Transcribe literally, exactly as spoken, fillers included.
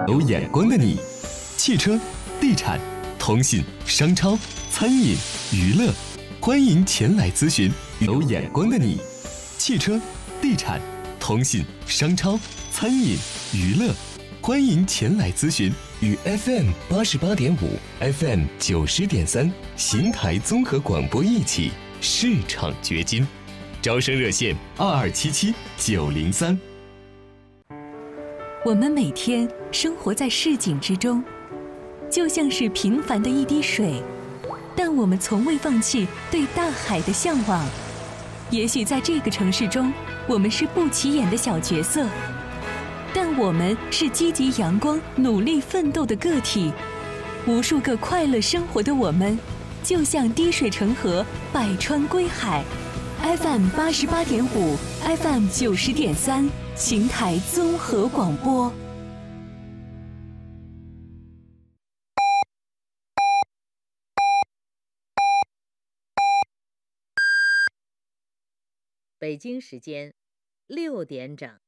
有眼光的你，汽车、地产、通信、商超、餐饮、娱乐，欢迎前来咨询。有眼光的你，汽车、地产、通信、商超、餐饮、娱乐，欢迎前来咨询。与 F M 八十八点五、F M 九十点三邢台综合广播一起市场掘金，招生热线二二七七九零三。 我们每天生活在市井之中，就像是平凡的一滴水，但我们从未放弃对大海的向往。也许在这个城市中，我们是不起眼的小角色，但我们是积极阳光、努力奋斗的个体。无数个快乐生活的我们，就像滴水成河，百川归海。F M 八十八点五 ，F M 九十点三，邢台综合广播。 北京时间六点整。